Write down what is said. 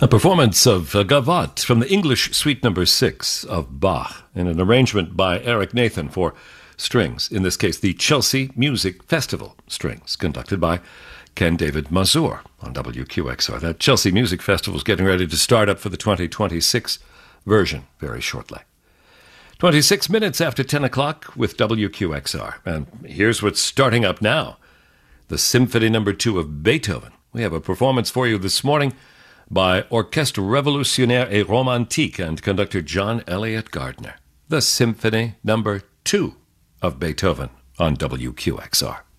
A performance of Gavotte from the English Suite Number 6 of Bach in an arrangement by Eric Nathan for strings, in this case the Chelsea Music Festival strings, conducted by Ken David Mazur on WQXR. That Chelsea Music Festival is getting ready to start up for the 2026 version very shortly. 26 minutes after 10 o'clock with WQXR. And here's what's starting up now. The Symphony No. 2 of Beethoven. We have a performance for you this morning by Orchestre Révolutionnaire et Romantique and conductor John Elliott Gardner. The Symphony No. 2 of Beethoven on WQXR.